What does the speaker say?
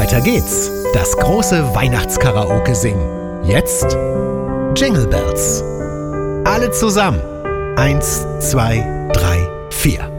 Weiter geht's. Das große Weihnachtskaraoke singen. Jetzt Jingle Bells. Alle zusammen. 1, 2, 3, 4.